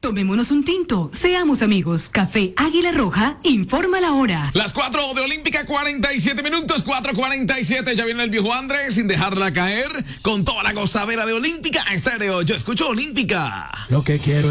Tomémonos un tinto, seamos amigos. Café Águila Roja, informa la hora. Las 4 de Olímpica, 47 minutos, 4:47. Ya viene el viejo Andrés sin dejarla caer con toda la gozadera de Olímpica Estéreo. Yo escucho Olímpica. Lo que quiero